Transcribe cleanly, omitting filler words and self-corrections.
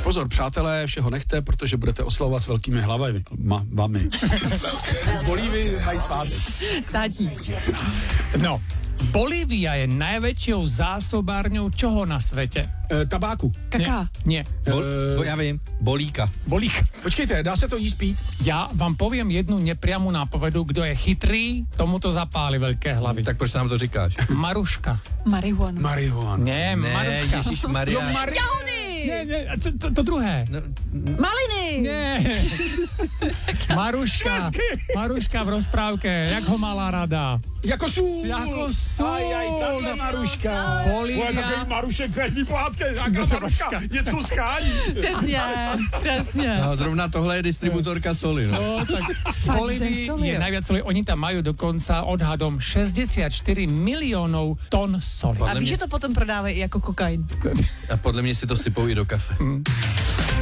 Pozor, přátelé, všeho nechte, protože budete oslavovat s velkými hlavami. Vami. V Bolívii mají svátek. Státní. No, Bolívia je najväčšou zásobárňou čoho na svete? Tabáku. Kaká. Nie. Já vím, bolíka. Bolík. Počkejte, dá se to jíst pít? Ja vám poviem jednu nepriamu nápovedu, kdo je chytrý, tomu to zapáli veľké hlavy. Tak proč nám to říkáš? Maruška. Marihuana. Marihuana. Nie, Maruška. Ježišmaria. Jahody! Nie, to druhé. No, Maliny! Nie. Maruška v rozprávke, jak ho mala rada. Jako sůl. Jako sůl. Aj, takhle Maruška. Bolívia. Takový Marušek, každý pohádky, nějaká Maruška, něco schání. Přesně. no, zrovna tohle je distributorka soli. No. No, tak Fakt Bolívii ze soli, je jo. najviac soli. Oni tam majú dokonca odhadom 64 miliónov tón soli. A víš, že to potom prodávají i jako kokain? A podle mě si to sypou i do kafe.